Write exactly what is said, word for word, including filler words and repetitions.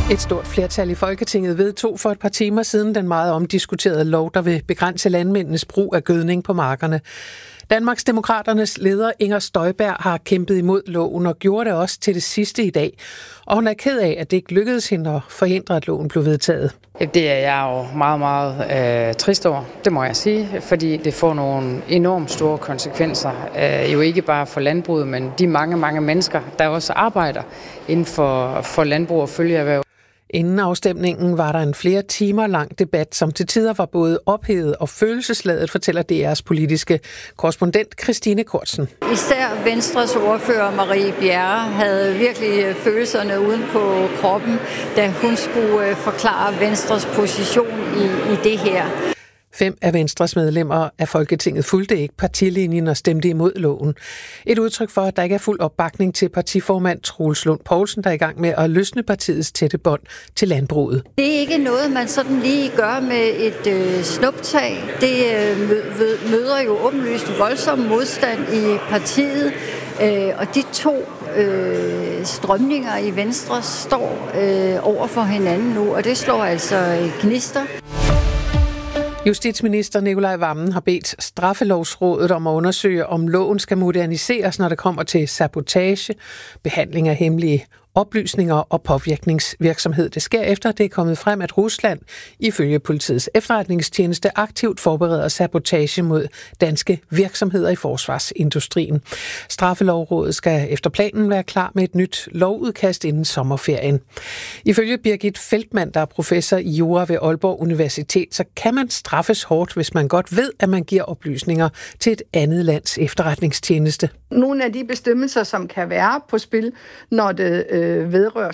Et stort flertal i Folketinget vedtog for et par timer siden den meget omdiskuterede lov, der vil begrænse landmændenes brug af gødning på markerne. Danmarks Demokraternes leder Inger Støjberg har kæmpet imod loven og gjorde det også til det sidste i dag. Og hun er ked af, at det ikke lykkedes hende at forhindre, at loven blev vedtaget. Det er jeg jo meget, meget øh, trist over, det må jeg sige, fordi det får nogle enormt store konsekvenser. Øh, jo ikke bare for landbruget, men de mange, mange mennesker, der også arbejder inden for, for landbrug og følgeerhverv. Inden afstemningen var der en flere timer lang debat, som til tider var både ophedet og følelsesladet, fortæller D R's politiske korrespondent Christine Kortsen. Især Venstres ordfører Marie Bjerre havde virkelig følelserne uden på kroppen, da hun skulle forklare Venstres position i, i det her. Fem af Venstres medlemmer af Folketinget fulgte ikke partilinjen og stemte imod loven. Et udtryk for, at der ikke er fuld opbakning til partiformand Troels Lund Poulsen, der er i gang med at løsne partiets tætte bånd til landbruget. Det er ikke noget, man sådan lige gør med et øh, snuptag. Det øh, møder jo åbenlyst voldsom modstand i partiet, øh, og de to øh, strømninger i Venstre står øh, over for hinanden nu, og det slår altså gnister. Justitsminister Nicolai Wammen har bedt Straffelovsrådet om at undersøge, om loven skal moderniseres, når det kommer til sabotage, behandling af hemmelige oplysninger og påvirkningsvirksomhed. Det sker efter, at det er kommet frem, at Rusland ifølge politiets efterretningstjeneste aktivt forbereder sabotage mod danske virksomheder i forsvarsindustrien. Straffelovrådet skal efter planen være klar med et nyt lovudkast inden sommerferien. Ifølge Birgit Feldmann, der er professor i jura ved Aalborg Universitet, så kan man straffes hårdt, hvis man godt ved, at man giver oplysninger til et andet lands efterretningstjeneste. Nogle af de bestemmelser, som kan være på spil, når det øh, vedrører